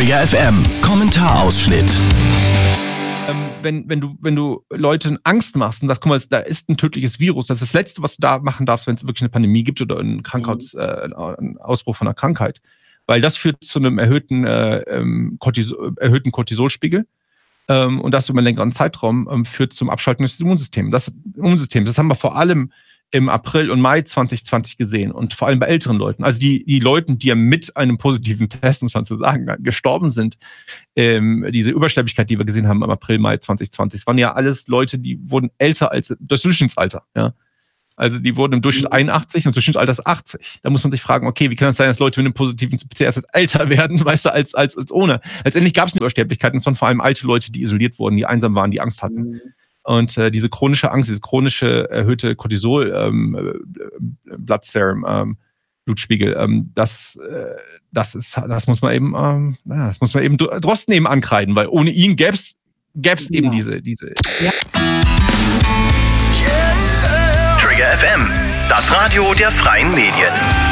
Trigger FM Kommentarausschnitt. Wenn du Leuten Angst machst und sagst, guck mal, da ist ein tödliches Virus, das ist das Letzte, was du da machen darfst, wenn es wirklich eine Pandemie gibt oder einen Ausbruch von einer Krankheit. Weil das führt zu einem erhöhten Cortisolspiegel. Und das über einen längeren Zeitraum führt zum Abschalten des Immunsystems. Das haben wir vor allem im April und Mai 2020 gesehen und vor allem bei älteren Leuten. Also die Leute, die ja mit einem positiven Test, muss man so sagen, gestorben sind, diese Übersterblichkeit, die wir gesehen haben im April, Mai 2020, es waren ja alles Leute, die wurden älter als das Durchschnittsalter. Ja? Also die wurden im Durchschnitt 81 und das Durchschnittsalter ist 80. Da muss man sich fragen, okay, wie kann es sein, dass Leute mit einem positiven PCR erst älter werden, weißt du, als ohne. Letztendlich gab es eine Übersterblichkeit und es waren vor allem alte Leute, die isoliert wurden, die einsam waren, die Angst hatten. Und diese chronische Angst, diese chronische erhöhte Cortisol, Blood Serum, Blutspiegel, das muss man eben, Drosten eben ankreiden, weil ohne ihn gäb's eben diese. Ja. Trigger FM, das Radio der freien Medien.